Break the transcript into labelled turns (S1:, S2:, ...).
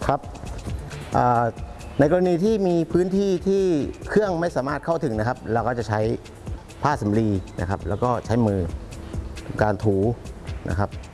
S1: ครับในกรณีที่มีพื้นที่ที่เครื่องไม่สามารถเข้าถึงนะครับเราก็จะใช้ผ้าสำลีนะครับแล้วก็ใช้มือการถูนะครับ